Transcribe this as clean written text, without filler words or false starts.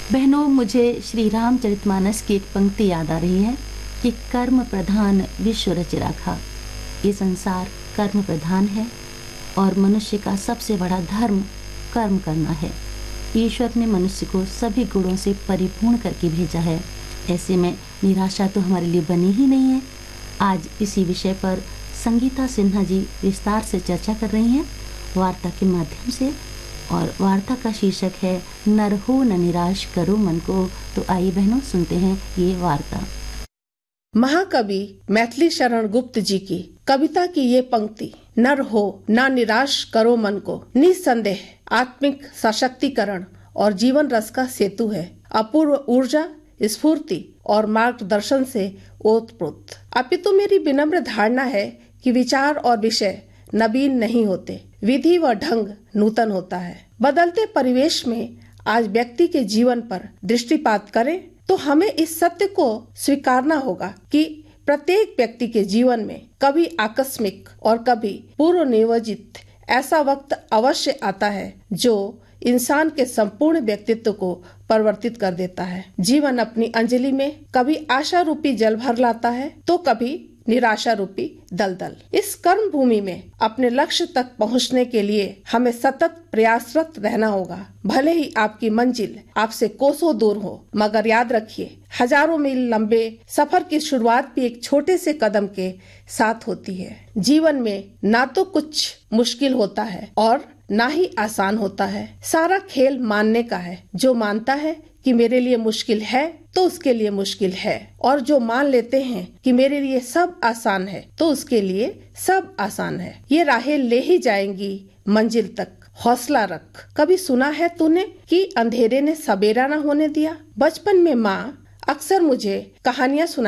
बहनों, मुझे श्री रामचरितमानस की एक पंक्ति याद आ रही है कि कर्म प्रधान विश्व रच राखा। ये संसार कर्म प्रधान है और मनुष्य का सबसे बड़ा धर्म कर्म करना है। ईश्वर ने मनुष्य को सभी गुणों से परिपूर्ण करके भेजा है। ऐसे में निराशा तो हमारे लिए बनी ही नहीं है। आज इसी विषय पर संगीता सिन्हा जी विस्तार से चर्चा कर रही हैं वार्ता के माध्यम से, और वार्ता का शीर्षक है नर हो न निराश करो मन को। तो आइए बहनों सुनते हैं ये वार्ता। महाकवि मैथिली शरण गुप्त जी की कविता की ये पंक्ति नर हो न निराश करो मन को निसंदेह आत्मिक सशक्तिकरण और जीवन रस का सेतु है। अपूर्व ऊर्जा, स्फूर्ति और मार्गदर्शन से ओतप्रोत। अपितु मेरी विनम्र धारणा है कि विचार और विषय नवीन नहीं होते, विधि व ढंग नूतन होता है। बदलते परिवेश में आज व्यक्ति के जीवन पर दृष्टिपात करें तो हमें इस सत्य को स्वीकारना होगा कि प्रत्येक व्यक्ति के जीवन में कभी आकस्मिक और कभी पूर्व नियोजित ऐसा वक्त अवश्य आता है जो इंसान के संपूर्ण व्यक्तित्व को परिवर्तित कर देता है। जीवन अपनी अंजलि में कभी आशा रूपी जल भर लाता है तो कभी निराशा रूपी दलदल। इस कर्म भूमि में अपने लक्ष्य तक पहुंचने के लिए हमें सतत प्रयासरत रहना होगा। भले ही आपकी मंजिल आपसे कोसों दूर हो, मगर याद रखिए हजारों मील लंबे सफर की शुरुआत भी एक छोटे से कदम के साथ होती है। जीवन में ना तो कुछ मुश्किल होता है और ना ही आसान होता है। सारा खेल मानने का है। जो मानता है कि मेरे लिए मुश्किल है तो उसके लिए मुश्किल है, और जो मान लेते हैं कि मेरे लिए सब आसान है तो उसके लिए सब आसान है। ये राहें ले ही जाएंगी मंजिल तक। हौसला रख। कभी सुना है तूने कि अंधेरे ने सबेरा न होने दिया? बचपन में माँ अक्सर मुझे कहानियाँ सुनाया